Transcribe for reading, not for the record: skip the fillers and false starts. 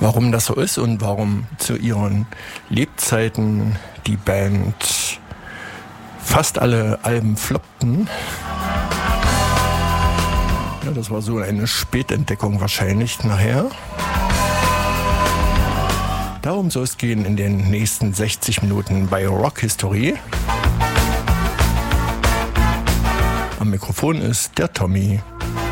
Warum das so ist und warum zu ihren Lebzeiten die Band fast alle Alben floppten. Ja, das war so eine Spätentdeckung wahrscheinlich nachher. Darum soll es gehen in den nächsten 60 Minuten bei Rock History. Am Mikrofon ist der Tommy.